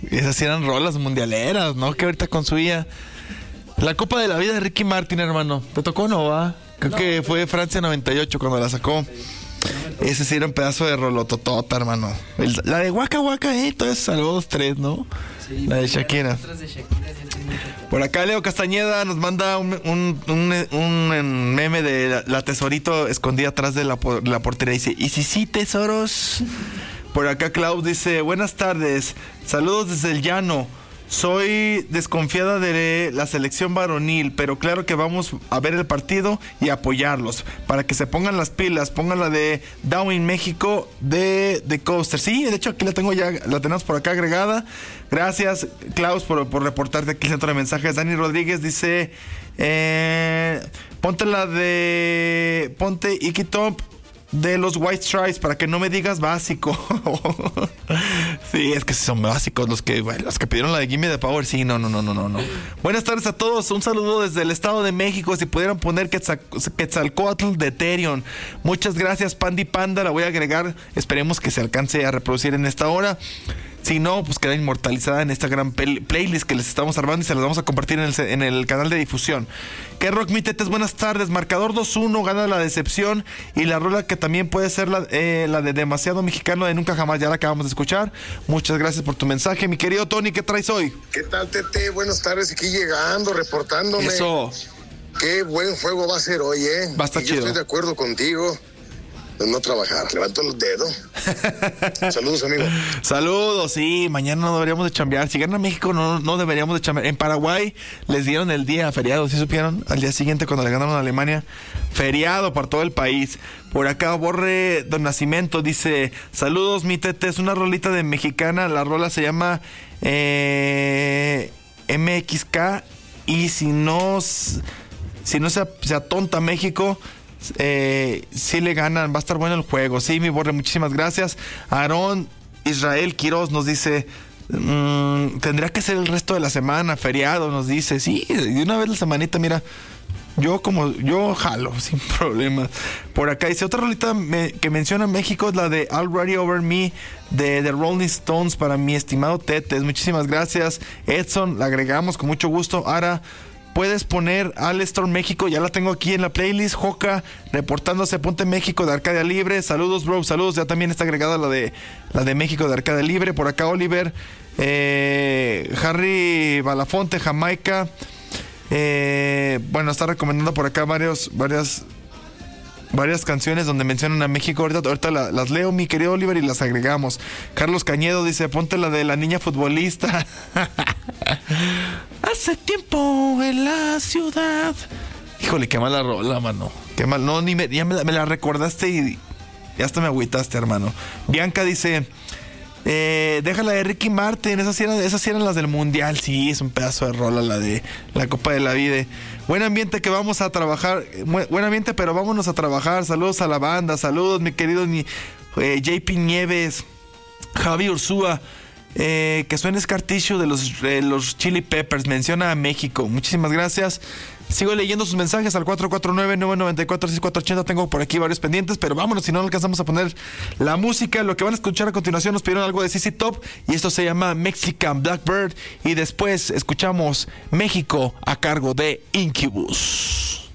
Esas sí eran rolas mundialeras, ¿no? Que ahorita con su IA. La Copa de la Vida de Ricky Martin, hermano. ¿Te tocó o no, va? Creo que fue Francia 98 cuando la sacó. Ese sí era un pedazo de rolototota, hermano. La de Waka Waka, entonces saludos 3, ¿no? Sí, la de Shakira. Por acá Leo Castañeda nos manda un meme de la tesorito escondida atrás de la portería. Dice, ¿y si sí, tesoros? Por acá Klaus dice, buenas tardes, saludos desde el llano. Soy desconfiada de la selección varonil, pero claro que vamos a ver el partido y apoyarlos para que se pongan las pilas. Pongan la de Down in México de Coaster. Sí, de hecho aquí la tenemos por acá agregada. Gracias, Klaus, por reportarte aquí el centro de mensajes. Dani Rodríguez dice, ponte Iggy Top de los White Stripes para que no me digas básico. Sí, es que son básicos los que pidieron la de Gimme the Power. Sí, no. Buenas tardes a todos, un saludo desde el Estado de México. Si pudieran poner Quetzalcóatl de Ethereum. Muchas gracias, Pandy Panda, la voy a agregar. Esperemos que se alcance a reproducir en esta hora. Si no, pues queda inmortalizada en esta gran playlist que les estamos armando y se las vamos a compartir en el canal de difusión. Que Rock Mi Tetes, buenas tardes. Marcador 2-1, gana la decepción. Y la rola que también puede ser la de Demasiado Mexicano de Nunca Jamás, ya la acabamos de escuchar. Muchas gracias por tu mensaje. Mi querido Tony, ¿qué traes hoy? ¿Qué tal, Tete? Buenas tardes, aquí llegando, reportándome. Eso. Qué buen juego va a ser hoy, ¿eh? Va a estar chido. Yo estoy de acuerdo contigo. No trabajar, levanto los dedos. Saludos, amigo. Saludos, sí, mañana no deberíamos de chambear. Si gana México, no deberíamos de chambear. En Paraguay les dieron el día feriado, ¿sí supieron? Al día siguiente, cuando le ganaron a Alemania, feriado para todo el país. Por acá, Borre Don Nacimiento dice, saludos, mi Tete, es una rolita de mexicana. La rola se llama MXK. Y si no se atonta México, sí le ganan, va a estar bueno el juego. Sí, mi Borre, muchísimas gracias. Aarón Israel Quiroz nos dice, tendría que ser el resto de la semana, feriado, nos dice. Sí, de una vez la semanita, mira, yo jalo sin problemas. Por acá dice, otra rolita que menciona México es la de Already Over Me de The Rolling Stones para mi estimado Tetes. Muchísimas gracias, Edson, la agregamos con mucho gusto. Ahora puedes poner Alestor México, ya la tengo aquí en la playlist. Joca reportándose, ponte México de Arcadia Libre. Saludos, bro, saludos. Ya también está agregada la de México de Arcadia Libre. Por acá Oliver, Harry Balafonte, Jamaica. Bueno, está recomendando por acá varias canciones donde mencionan a México. Ahorita las leo, mi querido Oliver, y las agregamos. Carlos Cañedo dice, ponte la de la niña futbolista. Hace tiempo en la ciudad. Híjole, qué mala rola, mano. Qué mal. No, ya me la recordaste y ya hasta me agüitaste, hermano. Bianca dice, déjala de Ricky Martin, esas sí eran las del mundial. Sí, es un pedazo de rola la de la Copa de la Vida. Buen ambiente que vamos a trabajar. Buen ambiente, pero vámonos a trabajar. Saludos a la banda, saludos mi querido JP Nieves, Javi Ursúa. Que suene Scar Tissue de los Chili Peppers. Menciona a México. Muchísimas gracias. Sigo leyendo sus mensajes al 449-994-6480. Tengo por aquí varios pendientes, pero vámonos, si no alcanzamos a poner la música. Lo que van a escuchar a continuación, nos pidieron algo de CC Top y esto se llama Mexican Blackbird. Y después escuchamos México a cargo de Incubus.